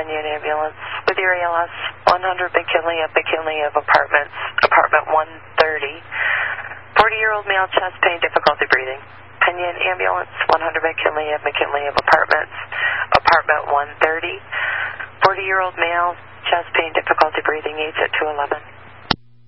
Penyon Ambulance with your ALS 100 McKinley of Apartments, apartment 130. 40-year-old male, chest pain, difficulty breathing. Penyon Ambulance 100 McKinley of Apartments, apartment 130. 40-year-old male, chest pain, difficulty breathing, needs at 211.